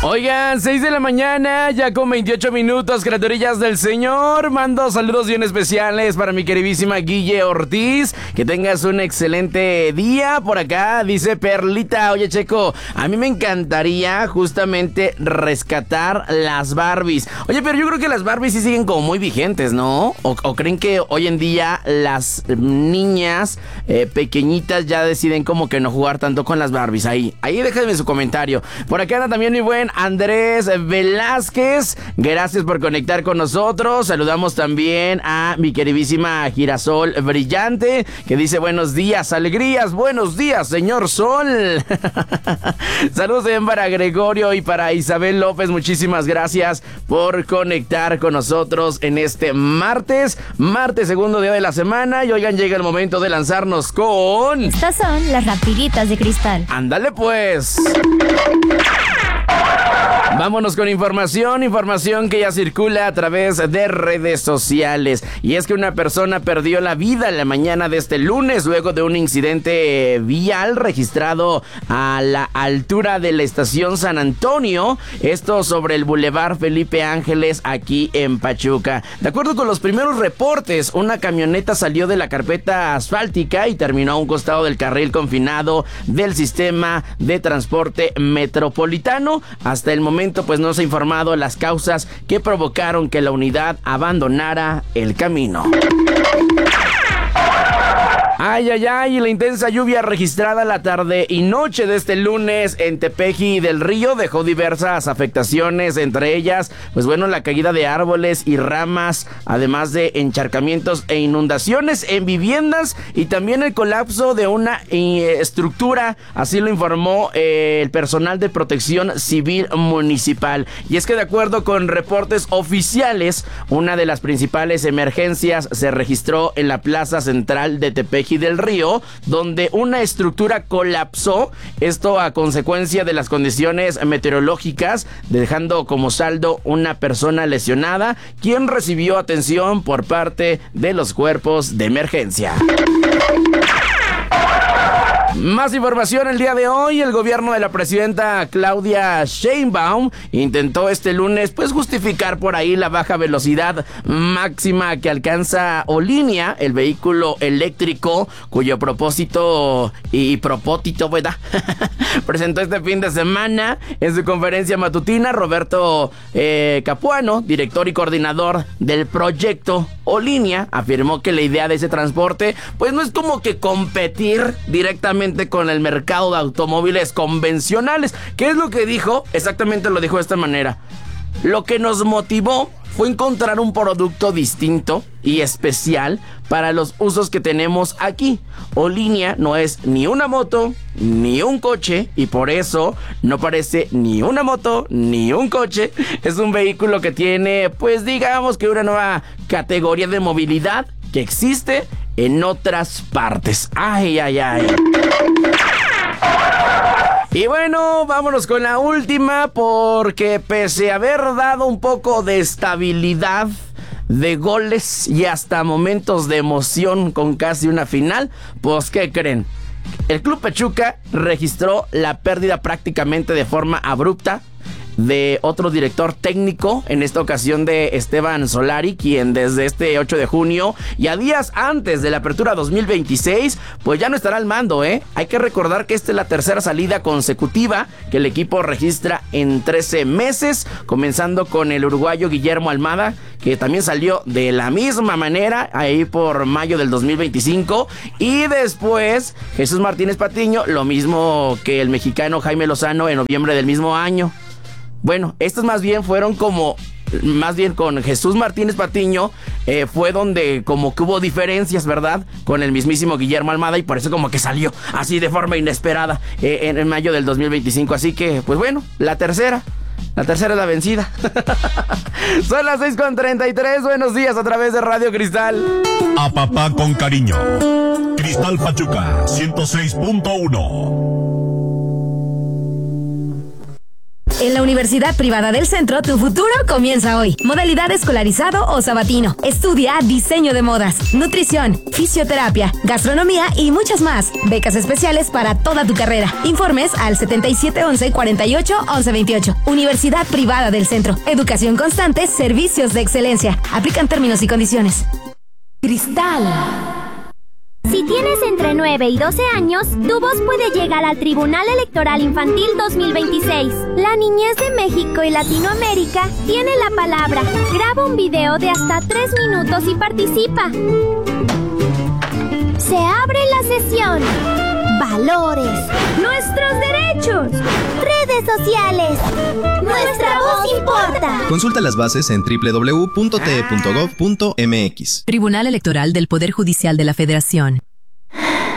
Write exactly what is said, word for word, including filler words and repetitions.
Oigan, seis de la mañana, ya con veintiocho minutos, criaturillas del Señor. Mando saludos bien especiales para mi queridísima Guille Ortiz. Que tengas un excelente día. Por acá dice Perlita: oye, Checo, a mí me encantaría justamente rescatar las Barbies. Oye, pero yo creo que las Barbies sí siguen como muy vigentes, ¿no? ¿O, o creen que hoy en día las niñas eh, pequeñitas ya deciden como que no jugar tanto con las Barbies? Ahí, ahí déjenme su comentario. Por acá anda también mi buen Andrés Velázquez, gracias por conectar con nosotros. Saludamos también a mi queridísima Girasol Brillante, que dice: buenos días, alegrías, buenos días, señor Sol. Saludos también para Gregorio y para Isabel López, muchísimas gracias por conectar con nosotros en este martes, martes segundo día de la semana. Y oigan, llega el momento de lanzarnos con... Estas son las rapiditas de cristal. Ándale pues. Vámonos con información, información que ya circula a través de redes sociales. Y es que una persona perdió la vida la mañana de este lunes luego de un incidente vial registrado a la altura de la estación San Antonio. Esto sobre el Boulevard Felipe Ángeles aquí en Pachuca. De acuerdo con los primeros reportes, una camioneta salió de la carpeta asfáltica y terminó a un costado del carril confinado del sistema de transporte metropolitano. Hasta el momento pues no se ha informado las causas que provocaron que la unidad abandonara el camino. Ay, ay, ay, la intensa lluvia registrada la tarde y noche de este lunes en Tepeji del Río dejó diversas afectaciones, entre ellas, pues bueno, la caída de árboles y ramas, además de encharcamientos e inundaciones en viviendas y también el colapso de una eh, estructura, así lo informó eh, el personal de protección civil municipal. Y es que de acuerdo con reportes oficiales, una de las principales emergencias se registró en la plaza central de Tepeji del Río, donde una estructura colapsó, esto a consecuencia de las condiciones meteorológicas, dejando como saldo una persona lesionada, quien recibió atención por parte de los cuerpos de emergencia. Más información el día de hoy. El gobierno de la presidenta Claudia Sheinbaum intentó este lunes pues justificar por ahí la baja velocidad máxima que alcanza Olinea, el vehículo eléctrico cuyo propósito y propósito, ¿verdad? presentó este fin de semana en su conferencia matutina. Roberto eh, Capuano, director y coordinador del proyecto Olinea, afirmó que la idea de ese transporte pues no es como que competir directamente con el mercado de automóviles convencionales. ¿Qué es lo que dijo? Exactamente lo dijo de esta manera: lo que nos motivó fue encontrar un producto distinto y especial para los usos que tenemos aquí. Olinea no es ni una moto ni un coche y por eso no parece ni una moto ni un coche. Es un vehículo que tiene, pues digamos que una nueva categoría de movilidad que existe en otras partes. Ay, ay, ay. Y bueno, vámonos con la última, porque pese a haber dado un poco de estabilidad, de goles y hasta momentos de emoción con casi una final, pues ¿qué creen? El Club Pachuca registró la pérdida prácticamente de forma abrupta de otro director técnico, en esta ocasión de Esteban Solari, quien desde este ocho de junio y a días antes de la apertura dos mil veintiséis, pues ya no estará al mando, ¿eh? Hay que recordar que esta es la tercera salida consecutiva que el equipo registra en trece meses, comenzando con el uruguayo Guillermo Almada, que también salió de la misma manera ahí por mayo del dos mil veinticinco, y después Jesús Martínez Patiño, lo mismo que el mexicano Jaime Lozano en noviembre del mismo año. Bueno, estos más bien fueron como, más bien con Jesús Martínez Patiño, eh, fue donde como que hubo diferencias, ¿verdad? Con el mismísimo Guillermo Almada, y por eso como que salió así de forma inesperada eh, en, en mayo del dos mil veinticinco. Así que, pues bueno, la tercera, la tercera es la vencida. Son las seis con treinta y tres, buenos días a través de Radio Cristal. A papá con cariño. Cristal Pachuca, ciento seis punto uno. En la Universidad Privada del Centro, tu futuro comienza hoy. Modalidad escolarizado o sabatino. Estudia diseño de modas, nutrición, fisioterapia, gastronomía y muchas más. Becas especiales para toda tu carrera. Informes al setenta y siete once cuarenta y ocho once veintiocho. Universidad Privada del Centro. Educación constante, servicios de excelencia. Aplican términos y condiciones. Cristal. Si tienes entre nueve y doce años, tu voz puede llegar al Tribunal Electoral Infantil dos mil veintiséis. La niñez de México y Latinoamérica tiene la palabra. Graba un video de hasta tres minutos y participa. Se abre la sesión. Valores. Nuestros derechos. Redes sociales. Nuestra voz importa. Consulta las bases en doble u doble u doble u punto t e punto gov punto m x. Tribunal Electoral del Poder Judicial de la Federación.